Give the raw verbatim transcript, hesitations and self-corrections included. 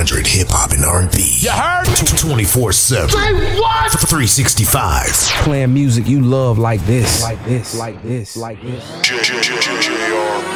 hundred hip hop and R and B. You heard? twenty-four seven. Say what? three sixty-five. Playing music you love like this, like this, like this, like this. J J J J R